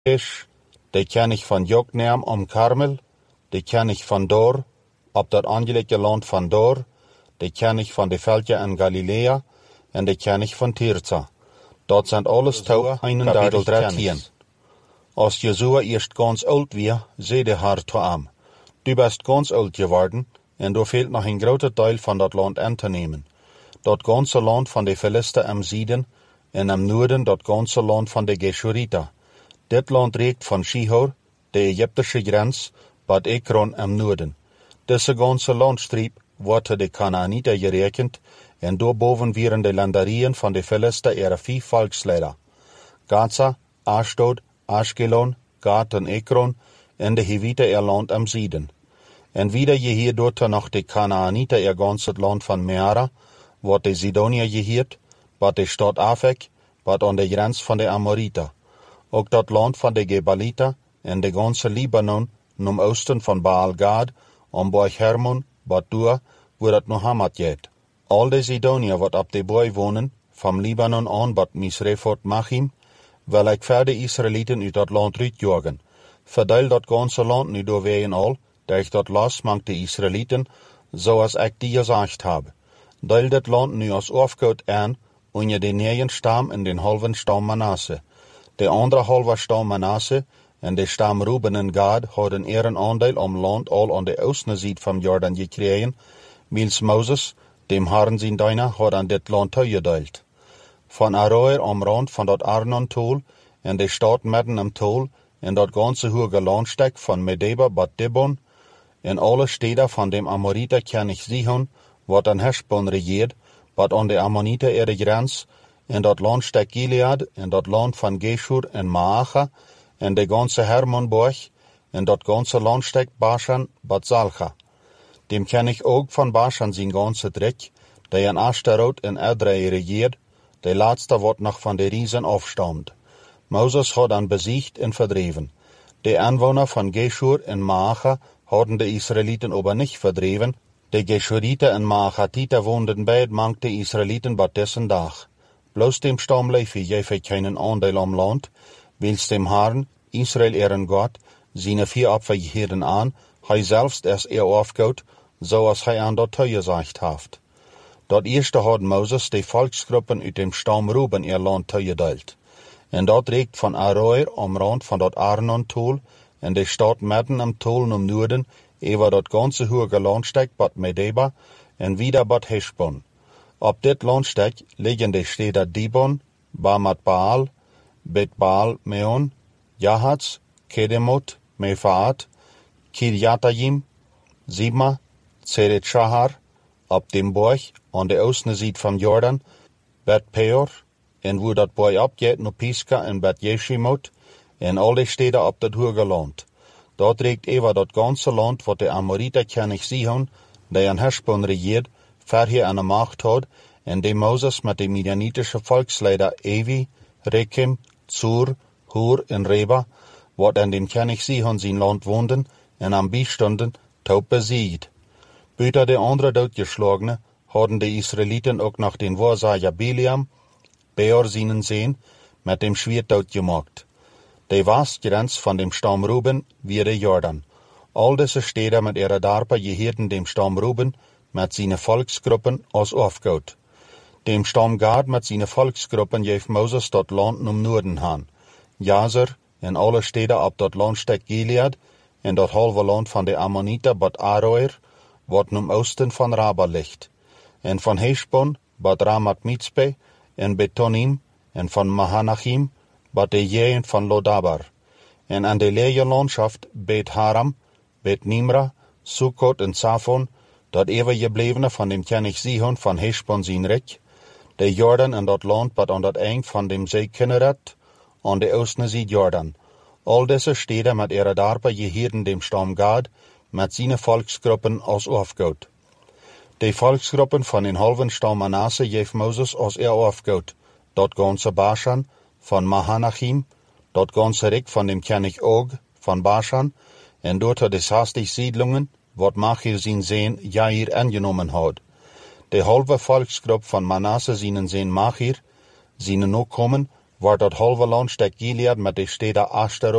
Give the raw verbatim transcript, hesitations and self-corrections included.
Ish, de König van Jokneam om Karmel, de König van Dor, op dat aangelegen land van Dor, de König van de veldje in Galilea, en de König van Tirza. Dat zijn alles touw eenendertig dertien. Als Jozua eerst ganz oud weer, zei de Heer tot hem, du bent ganz oud geworden, en er fehlt nog een grote deel van dat land aan te nemen. Dat ganze land van de Philisten am Zuiden, en am noorden dat ganze land van de Geshurita. Dit land reikt van Shihor, de Egyptische grens, tot Ekron am noorden. Deze ganze landstreep wordt de Kanaanieten gerekend, en daarboven vieren de landarieën van de Philisten er vier volksleden: Gaza, Ashdod, Ashkelon, Gat en Ekron, en de Hivite er land am Zuiden. En wieder je hier doorte nog de Kanaanieten er gans het land van Meara, wat de Zidonië geheert, wat de stad Afek, wat aan de grens van de Amorita. Ook dat land van de Gebalita en de ganse Libanon, nom oosten van Baal Gad, om Borg Hermon, wat door, waar het nog hamat jet. Al de Zidonië wat op de boy wonen, van Libanon aan wat Misrefot Machim, wil ik verder Israëlieten uit dat land uitjagen. Verdeel dat ganse land nu doorween al, dat ik dat los mank de Israëlieten, zoals ik die gezegd heb. Deel dit land nu als afgoed aan, onder de negen stam en de halve stam Manasse. De andere halve stam Manasse en de stam Ruben en Gad hadden er een aandeel om land al aan de oostenzijde van Jordan gekregen, mils Moses, dem Herren zijn dienaar, had aan dit land toegedeeld. Van Aroer om rand van dat Arnon-tol en de stad midden am tol en dat ganse hoge landstek van Medeba bat Dibon en alle steden van dem Amorita König Sihon, wat aan Heshbon regeert, wat aan de Ammonieten er de grens, en dat landstek Gilead, en dat land van Geshur en Maacha, en de ganse Hermonborg, en dat ganse landstek Bashan, bat Zalcha. Dem König ook van Bashan zijn ganse trek, die aan Ashtaroth en Edrei regeert, de laatste wat nog van de Riesen afstamt. Moses had dan besiegt en verdreven. De aanwoner van Geshur en Maacha hadden de Israëlieten aber niet verdreven. De Geshurieten en Maachatiten woonden bij het mank de Israëlieten bat dessen dag. Bloos dem stam Levi geef ik geen aandeel om land, wils dem Herren, Israël er een God, zijn vier afweerheden aan, hij zelfs es er afgoot, zoals hij aan dat toegezegd heeft. Dat eerste had Moses de volksgroepen uit dem stam Ruben er land toegedeeld. En dat reikt van Aroer om rand van dat Arnon-tol en de stad midden am tol om noorden, over dat ganse hoge landstek bat Medeba en wieder bat Heshbon. Op dit landstek liggen de steden Dibon, Bamat Baal, Bet Baal Meon, Jahatz, Kedemot, Mefaat, Kirjatayim, Zibma, Zeret Shahar, op dem borg aan de oostenzijde van Jordan, Bet Peor, en hoe dat borg opgeet naar Pisca en Bet Jeshimot, en al de steden op dat hoge land. Dat reikt over dat ganse land wat de Amorita König Sihon, die aan Heshbon regeert, verheer aan de macht had, en de Moses met de Midianitische volksleider Evi, Rekem, Zur, Hur en Reba, wat aan dem König Sihon zijn land woonden en aan bijstonden, toe besiegt. Buiten de andere doodgeslagene hadden de Israëlieten ook nog den waarsager Biliam, Beor zijn zeen, met dem Schwert doodgemaakt. De westgrens van dem stam Ruben weer de Jordan. Al deze steden met ihre dorpen geheerden dem stam Ruben met zijn volksgroepen als afgoed. Dem stam Gad met zijn volksgroepen geeft Moses dat land om noorden aan. Jazer en alle steden op dat landstek Gilead en dat halve land van de Ammonieten bat Aroer, wat om oosten van Raba ligt. En van Heshbon bat Ramat Mitzpe en Betonim en van Mahanachim bat de jeën van Lodabar. En aan de lege landschaft Bet Haram, Bet Nimra, Sukkot en Safon, dat overgeblevene van dem König Sihon van Heshbon zijn rijk, de Jordan en dat land wat aan dat eind van dem zee Kinneret, aan de oostenzijde Jordan. Al deze steden met ihre dorpen geheerden dem stam Gad, met zijn volksgroepen als afgoed. De volksgroepen van een halve stam Manasse geeft Moses als er afgoed, dat ganse Bashan, van Mahanachim, dat ganse rijk van dem König Og, van Bashan, en door de zestig siedlungen, wat Machir zijn zeen Jair aangenomen had. De halve volksgroep van Manasse zijn zeen Machir, zijn ook komen, waar dat halve land stuk Gilead met de steden Ashtaroth